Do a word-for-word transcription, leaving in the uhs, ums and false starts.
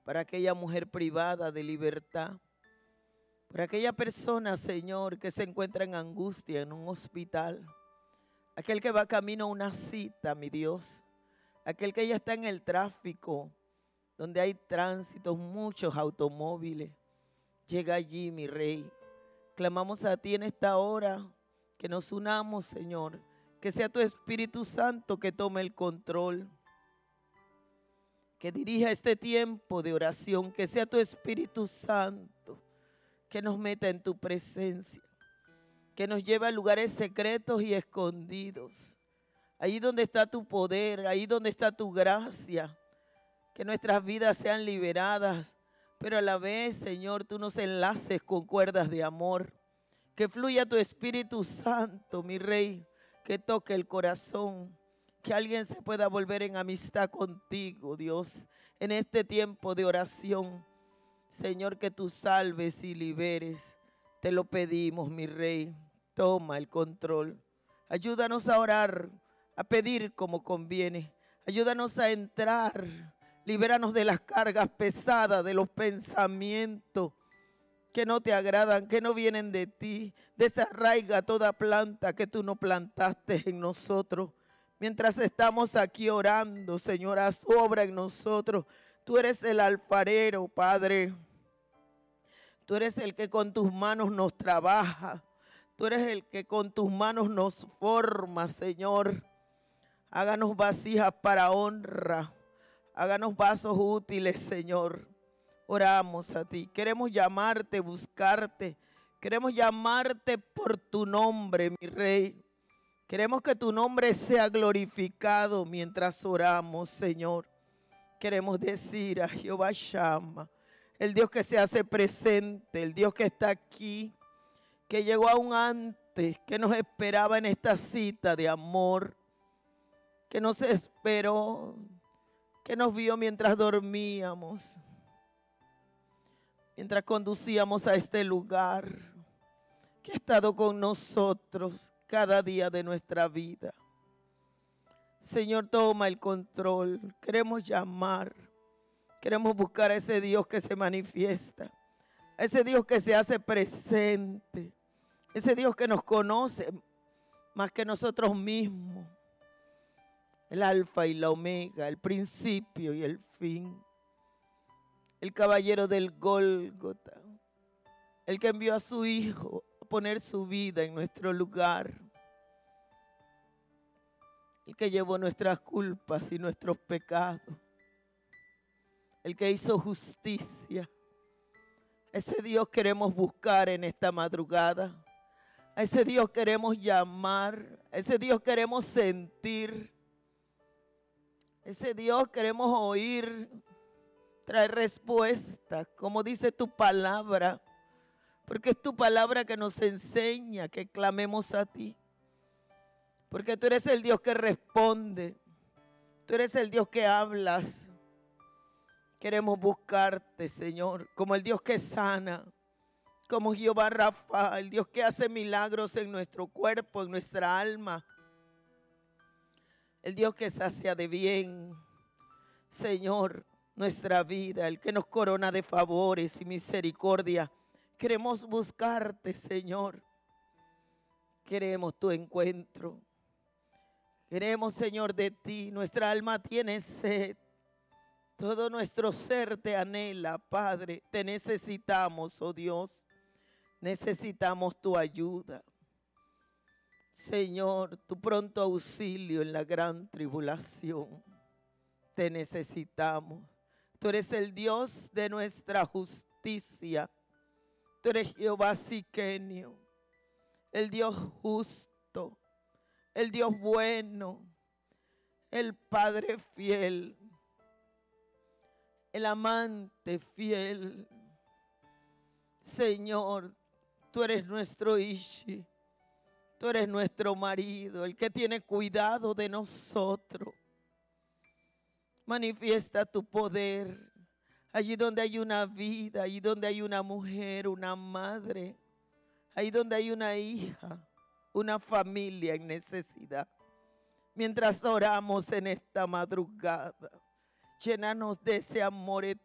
para aquella mujer privada de libertad, por aquella persona, Señor, que se encuentra en angustia en un hospital, aquel que va camino a una cita, mi Dios, aquel que ya está en el tráfico, donde hay tránsito, muchos automóviles. Llega allí, mi Rey. Clamamos a ti en esta hora, que nos unamos, Señor, que sea tu Espíritu Santo que tome el control, que dirija este tiempo de oración, que sea tu Espíritu Santo que nos meta en tu presencia, que nos lleve a lugares secretos y escondidos, ahí donde está tu poder, ahí donde está tu gracia, que nuestras vidas sean liberadas, pero a la vez, Señor, tú nos enlaces con cuerdas de amor, que fluya tu Espíritu Santo, mi Rey, que toque el corazón, que alguien se pueda volver en amistad contigo, Dios, en este tiempo de oración. Señor, que tú salves y liberes. Te lo pedimos, mi Rey. Toma el control. Ayúdanos a orar, a pedir como conviene. Ayúdanos a entrar. Libéranos de las cargas pesadas, de los pensamientos que no te agradan, que no vienen de ti. Desarraiga toda planta que tú no plantaste en nosotros. Mientras estamos aquí orando, Señor, haz tu obra en nosotros. Tú eres el alfarero, Padre. Tú eres el que con tus manos nos trabaja. Tú eres el que con tus manos nos forma, Señor. Háganos vasijas para honra. Háganos vasos útiles, Señor. Oramos a ti. Queremos llamarte, buscarte. Queremos llamarte por tu nombre, mi Rey. Queremos que tu nombre sea glorificado mientras oramos, Señor. Queremos decir a Jehová Shammah, el Dios que se hace presente, el Dios que está aquí, que llegó aún antes, que nos esperaba en esta cita de amor, que nos esperó, que nos vio mientras dormíamos, mientras conducíamos a este lugar, que ha estado con nosotros cada día de nuestra vida. Señor, toma el control. Queremos llamar, queremos buscar a ese Dios que se manifiesta, a ese Dios que se hace presente, ese Dios que nos conoce más que nosotros mismos, el alfa y la omega, el principio y el fin, el caballero del Gólgota, el que envió a su Hijo a poner su vida en nuestro lugar, el que llevó nuestras culpas y nuestros pecados, el que hizo justicia. Ese Dios queremos buscar en esta madrugada. A ese Dios queremos llamar. A ese Dios queremos sentir. Ese Dios queremos oír. Traer respuestas, como dice tu palabra. Porque es tu palabra que nos enseña que clamemos a ti. Porque tú eres el Dios que responde. Tú eres el Dios que hablas. Queremos buscarte, Señor, como el Dios que sana, como Jehová Rafa, el Dios que hace milagros en nuestro cuerpo, en nuestra alma. El Dios que sacia de bien, Señor, nuestra vida, el que nos corona de favores y misericordia. Queremos buscarte, Señor. Queremos tu encuentro. Queremos, Señor, de ti. Nuestra alma tiene sed. Todo nuestro ser te anhela, Padre. Te necesitamos, oh Dios. Necesitamos tu ayuda. Señor, tu pronto auxilio en la gran tribulación. Te necesitamos. Tú eres el Dios de nuestra justicia. Tú eres Jehová Siquenio, el Dios justo, el Dios bueno, el Padre fiel, el amante fiel. Señor, tú eres nuestro Ishi, tú eres nuestro marido, el que tiene cuidado de nosotros. Manifiesta tu poder allí donde hay una vida, allí donde hay una mujer, una madre, ahí donde hay una hija, una familia en necesidad. Mientras oramos en esta madrugada, llénanos de ese amor